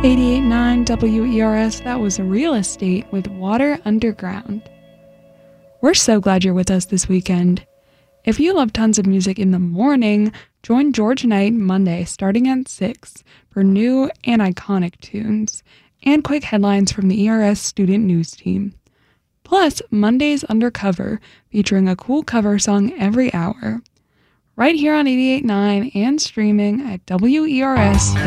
88.9 WERS, that was Real Estate with Water Underground. We're so glad you're with us this weekend. If you love tons of music in the morning, join George Knight Monday starting at 6 for new and iconic tunes and quick headlines from the ERS student news team. Plus, Monday's Undercover, featuring a cool cover song every hour. Right here on 88.9 and streaming at WERS.